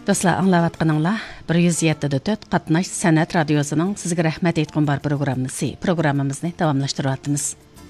Dostlar, аңлаватқаныңла 107.4 Qatnash San'at Radiosu'nun sizga rahmat aytqan bar programmamizni davamlashtiryapmiz.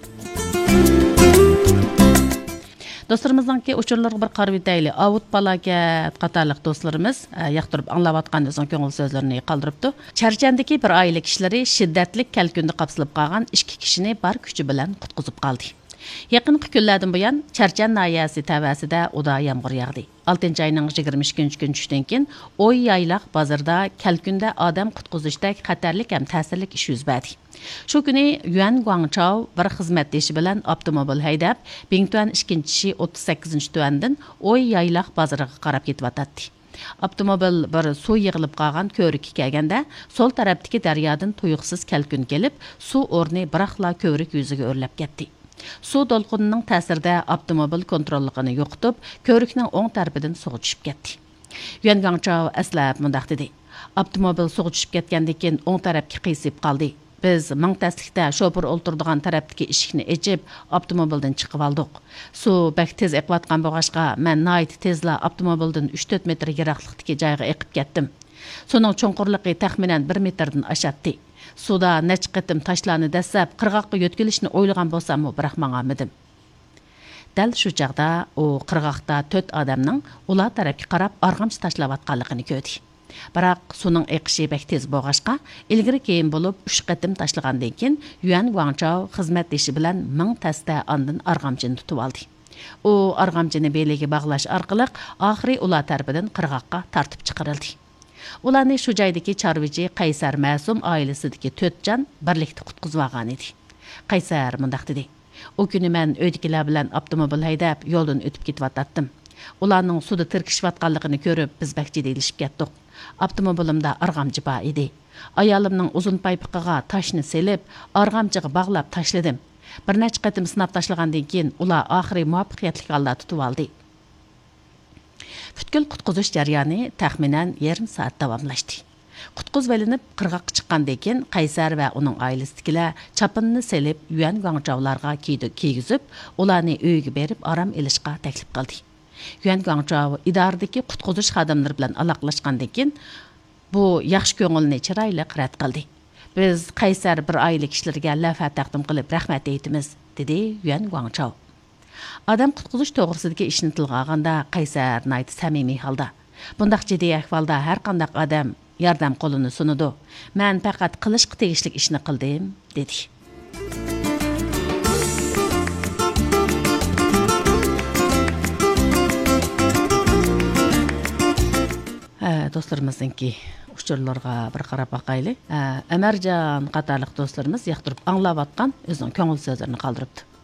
Dostlarımızdan ki uçurlarga bir qarab etayli. Avut palakat qatarlıq dostlarımız yaqtırıb аңлаватқан özün көңіл sözlerini qaldırıptı. Çərcəndəki bir ailə kişiləri şiddətlik kəlkündə qapsılıb qalğan 2 kişini bar küçü bilan qutquzub qaldı. Yaqinqi kunlardan buyon Çərcən nahiyasi təvəsidə uda yağmur yağdı. 6 ayının 22 gün düşdən keyin Oy yaylaq bazarda kəlkündə adam qutquzuşdak xatarlik ham ta'sirlik ish yuz berdi. Shu kuni Yuan Guangchao bir xizmatdoshi bilan avtomobil haydab, Bingtuan 2-chi 38-tuandan Oy yaylaq bazariga qarab ketyotdi. Avtomobil bir suv yig'ilib qolgan ko'rikka kelganda, sol tarafdagi daryodan tuyuqsiz kəlkün kelib, suv o'rni biraqla ko'rik yuziga o'rlab ketdi. Suv to'lqinining ta'sirida avtomobil kontrolligini yo'qotib, ko'rikning o'ng tarafidan suvga tushib ketdi. Yuan Guangchao aslab mundaq dedi: "Avtomobil suvga tushib ketgandan keyin o'ng tarafga qiysilib qoldi. Biz mingtaslikda shofir o'ltirdigan tarafdagi eshikni ochib, avtomobildan chiqib oldik. Suv bak tez eqiyotgan bo'lg'achqa, men nayt tezla avtomobildan 3-4 metr yiroqlikdagi joyga eqib ketdim. So'ning cho'nqurligi taxminan 1 metrdan oshadi. Suda necha qitim tashlarni dasab, qirg'oqqa yo'tkilishni o'ylagan bo'lsam, biroq mang'amadim." Dal shu chaqda u qirg'oqda 4 odamning ular tarafga qarab arg'amchi tashlayotganligini ko'rdi. Biroq suning eqishi bek tez bo'lg'achqa, ilgari keyin bo'lib 3 qitim tashlagandan keyin Yuan Guangchao xizmatdoshi bilan 1000 tasda ondan arg'amchini tutib oldi. U arg'amchini beliga bog'lash orqali oxiri ular tarafidan qirg'oqqa tortib chiqarildi. Ularni shu joydagi chorvachi Qaysar Ma'sum oilasidagi 4 jon birlikda qutqizib olgan edi. Qaysar mundaq dedi: "O kuni men uydagilar bilan avtomobil haydab yo'ldan o'tib ketyotgandim. Ularning suvda tirkishayotganligini ko'rib, biz bakchi delishib ketdik. Avtomobilimda arg'amchi bor edi. Ayolimning uzun paypiqiga toshni selib, arg'amchiga bog'lab tashladim. Bir necha qatim sinab tashlagandan keyin ular oxiri muvaffaqiyatli holda tutib oldi." Butkul qutquzush jarayoni taxminan yarım soat davomlashdi. Qutquzib olinib, qirg'oqqa chiqqandan keyin Qaysar va uning oilasidagilar chapinni selib, Yuan Guangchaolarga kiygizib, ularni uyga berib orom olishga taklif qildi. Yuan Guangchao idoradagi qutquzush xodimlari bilan aloqalashgandan keyin bu yaxshi ko'ngilni chiroyli rad qildi. "Biz Qaysar bir oila kishilarga lafat taqdim qilib rahmat aytamiz", dedi Yuan Guangchao. Adam qutquzush to'g'risidagi ishni tilga olganda Qaysar nayt samimiy holda: "Bundaq jiddiy ahvolda har qanday odam yordam qo'lini sunadi. Men faqat qilishga tegishli ishni qildim", dedi. Dostlarımızdaki uçurlarga bir qarab baqaylı. Ömercan qatarlıq dostlarımız yaqtırıb anlavatqan özünün köngül sözlerini qaldırıptı.